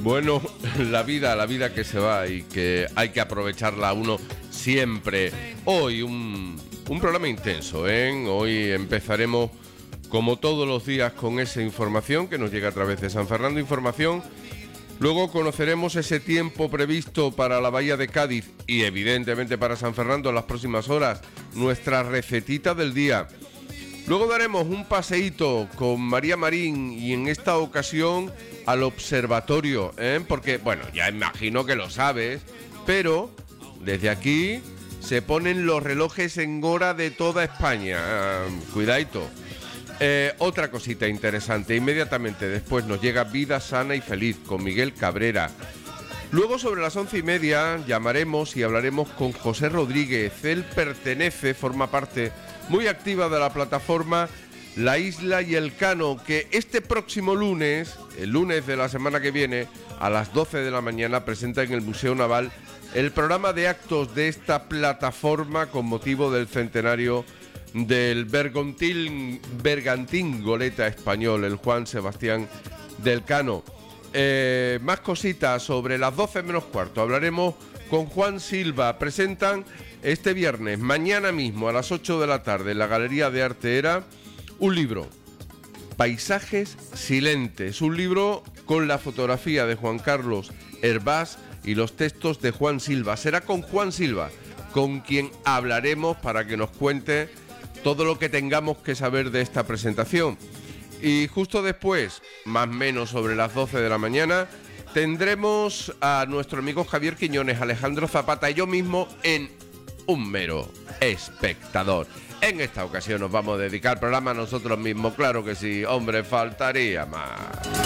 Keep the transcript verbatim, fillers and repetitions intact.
Bueno, la vida, la vida que se va y que hay que aprovecharla a uno siempre. Hoy un, un programa intenso, ¿eh? Hoy empezaremos, como todos los días, con esa información que nos llega a través de San Fernando Información. Luego conoceremos ese tiempo previsto para la Bahía de Cádiz y evidentemente para San Fernando en las próximas horas, nuestra recetita del día. Luego daremos un paseíto con María Marín y en esta ocasión al observatorio, ¿eh? Porque, bueno, ya imagino que lo sabes, pero desde aquí se ponen los relojes en hora de toda España. Eh, cuidadito. Eh, otra cosita interesante, inmediatamente después nos llega Vida Sana y Feliz con Miguel Cabrera. Luego sobre las once y media llamaremos y hablaremos con José Rodríguez. Él pertenece, forma parte muy activa de la plataforma La Isla y el Cano, que este próximo lunes, el lunes de la semana que viene, a las doce de la mañana, presenta en el Museo Naval el programa de actos de esta plataforma con motivo del centenario del Bergantín, Bergantín Goleta español, el Juan Sebastián del Cano. Eh, más cositas sobre las doce menos cuarto. Hablaremos con Juan Silva. Presentan este viernes, mañana mismo, a las ocho de la tarde, en la Galería de Arte Era, un libro, Paisajes Silentes. Un libro con la fotografía de Juan Carlos Hervás y los textos de Juan Silva. Será con Juan Silva con quien hablaremos para que nos cuente todo lo que tengamos que saber de esta presentación. Y justo después, más o menos sobre las doce de la mañana, tendremos a nuestro amigo Javier Quiñones, Alejandro Zapata y yo mismo en Un Mero Espectador. En esta ocasión nos vamos a dedicar al programa a nosotros mismos, claro que sí, hombre, faltaría más.